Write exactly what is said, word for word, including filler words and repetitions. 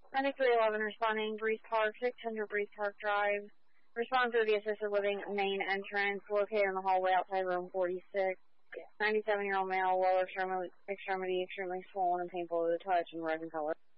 ninety-three eleven responding, Breeze Park, six hundred Breeze Park Drive. Respond through the assisted living main entrance, located in the hallway outside room forty-six. ninety-seven-year-old male, lower extremity, extremity extremely swollen and painful to the touch and red in color.